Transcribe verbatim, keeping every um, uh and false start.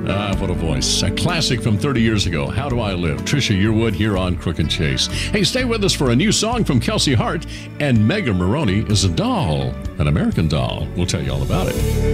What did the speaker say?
Ah, what a voice. A classic from thirty years ago. How Do I Live? Trisha Yearwood here on Crook and Chase. Hey, stay with us for a new song from Kelsey Hart. And Megan Maroney is a doll, an American doll. We'll tell you all about it.